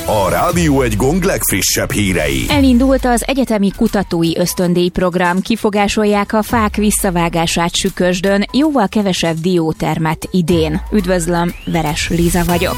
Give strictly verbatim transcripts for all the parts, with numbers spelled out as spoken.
a Rádió egy gong legfrissebb hírei. Elindult az egyetemi kutatói ösztöndíj program, kifogásolják a fák visszavágását Sükösdön, jóval kevesebb diótermet idén. Üdvözlöm, Veres Liza vagyok.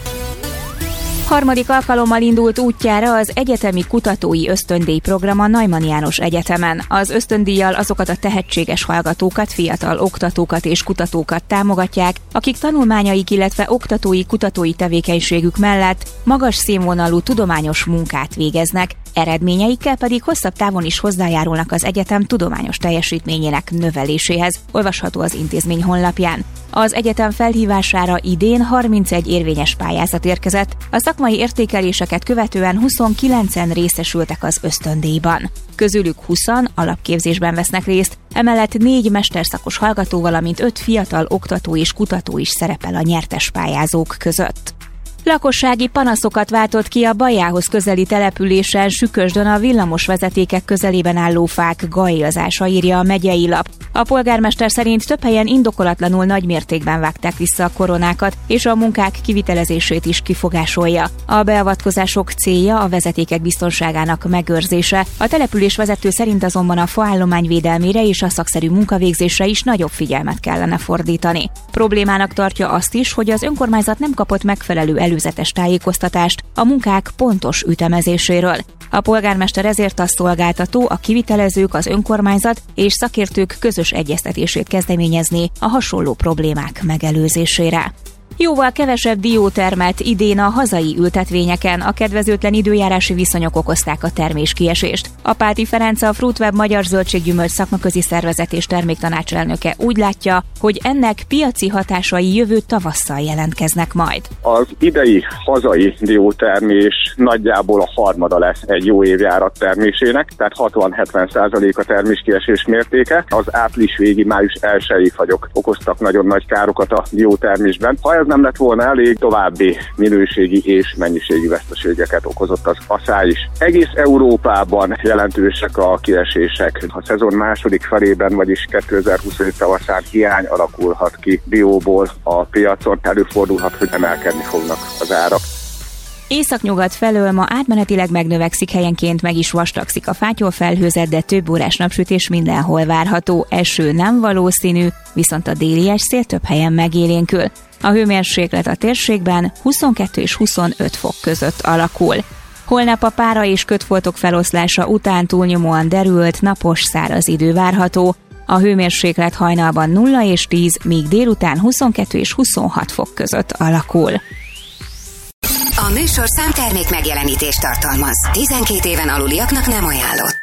Harmadik alkalommal indult útjára az egyetemi kutatói ösztöndíj program a Neumann János Egyetemen. Az ösztöndíjjal azokat a tehetséges hallgatókat, fiatal oktatókat és kutatókat támogatják, akik tanulmányaik, illetve oktatói kutatói tevékenységük mellett magas színvonalú tudományos munkát végeznek, eredményeikkel pedig hosszabb távon is hozzájárulnak az egyetem tudományos teljesítményének növeléséhez, olvasható az intézmény honlapján. Az egyetem felhívására idén harmincegy érvényes pályázat érkezett, a szakmai értékeléseket követően huszonkilencen részesültek az ösztöndíjban. Közülük húszan alapképzésben vesznek részt, emellett négy mesterszakos hallgató, valamint öt fiatal oktató és kutató is szerepel a nyertes pályázók között. Lakossági panaszokat váltott ki a Bajához közeli településen Sükösdön a villamosvezetékek közelében álló fák gailzása, írja a megyei lap. A polgármester szerint több helyen indokolatlanul nagy mértékben vágták vissza a koronákat, és a munkák kivitelezését is kifogásolja. A beavatkozások célja a vezetékek biztonságának megőrzése. A település vezető szerint azonban a faállomány védelmére és a szakszerű munkavégzésre is nagyobb figyelmet kellene fordítani. Problémának tartja azt is, hogy az önkormányzat nem kapott megfelelő előzetes tájékoztatást a munkák pontos ütemezéséről. A polgármester ezért a szolgáltató, a kivitelezők, az önkormányzat és szakértők közös egyeztetését kezdeményezni a hasonló problémák megelőzésére. Jóval kevesebb diótermet idén a hazai ültetvényeken, a kedvezőtlen időjárási viszonyok okozták a terméskiesést. Apáti Ferenc, a Fruitweb Magyar Zöldséggyümölcs Szakmaközi Szervezet és terméktanácselnöke úgy látja, hogy ennek piaci hatásai jövő tavasszal jelentkeznek majd. Az idei hazai diótermés nagyjából a harmada lesz egy jó évjárat termésének, tehát hatvan-hetven százalék a terméskiesés mértéke. Az április végi, május elsői fagyok okoztak nagyon nagy károkat a diótermésben. Ha ez nem lett volna elég, további minőségi és mennyiségi veszteségeket okozott az aszály is. Egész Európában jelentősek a kiesések. A szezon második felében, vagyis kétezer-huszonöt tavaszán hiány alakulhat ki dióból a piacon, előfordulhat, hogy emelkedni fognak az árak. Északnyugat felől ma átmenetileg megnövekszik, helyenként meg is vastagszik a fátyolfelhőzet, de több órás napsütés mindenhol várható. Eső nem valószínű, viszont a déli szél több helyen megélénkül. A hőmérséklet a térségben huszonkettő és huszonöt fok között alakul. Holnap a pára és kötfoltok feloszlása után túlnyomóan derült, napos, száraz idő várható. A hőmérséklet hajnalban nulla és tíz, míg délután huszonkettő és huszonhat fok között alakul. A műsorszám termék megjelenítést tartalmaz. tizenkét éven aluliaknak nem ajánlott.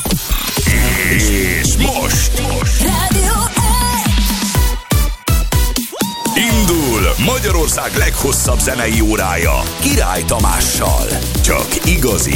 És most, most. Rádió indul Magyarország leghosszabb zenei órája Király Tamással. Csak igazi